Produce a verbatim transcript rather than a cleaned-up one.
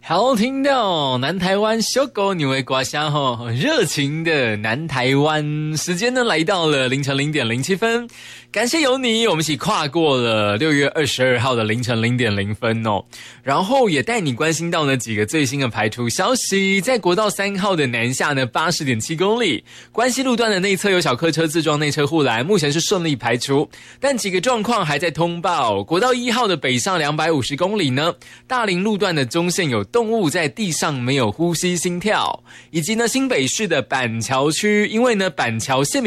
好听到南台湾小狗牛的瓜香吼，热情的南台湾，时间呢来到了凌晨零点零七分，感谢有你，我们一起跨过了六月二十二号的凌晨零点零分哦。然后也带你关心到呢几个最新的排除消息，在国道三号的南下呢八十点七公里，关西路段的内侧有小客车自撞内车护栏，目前是顺利排除，但几个状况还在通报。国道一号的北上两百五十公里呢，大林路段的中线有动物在地上没有呼吸心跳，以及呢新北市的板桥区，因为呢板桥县民